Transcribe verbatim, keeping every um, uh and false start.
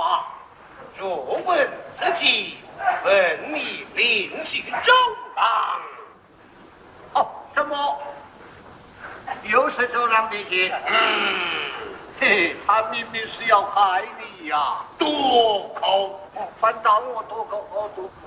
话。若问此计，问你另行周郎。 哦，什么？又是周郎的计？ 嗯， 嘿，他明明是要害你呀！ 多口， 反当我多口，哦多。